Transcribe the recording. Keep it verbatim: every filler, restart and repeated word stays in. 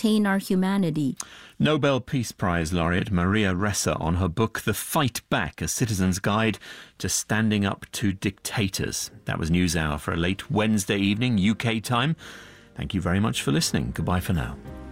maintain our humanity. Nobel Peace Prize laureate Maria Ressa on her book The Fight Back, A Citizen's Guide to Standing Up to Dictators. That was NewsHour for a late Wednesday evening, U K time. Thank you very much for listening. Goodbye for now.